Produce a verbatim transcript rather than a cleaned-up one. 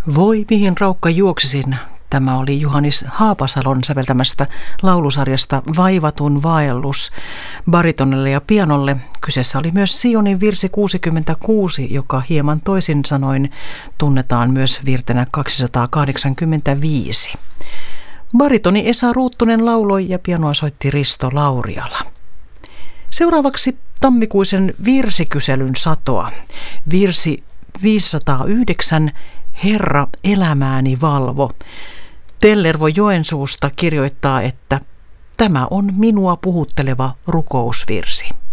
Voi mihin raukka juoksisin. Tämä oli Juhanis Haapasalon säveltämästä laulusarjasta Vaivatun vaellus baritonille ja pianolle. Kyseessä oli myös Sionin virsi kuusikymmentäkuusi, joka hieman toisin sanoin tunnetaan myös virtenä kaksisataakahdeksankymmentäviisi. Baritoni Esa Ruuttunen lauloi ja pianoa soitti Risto Lauriala. Seuraavaksi tammikuisen virsikyselyn satoa. Virsi viisisataayhdeksän, Herra elämääni valvo. Tellervo Joensuusta kirjoittaa, että tämä on minua puhutteleva rukousvirsi.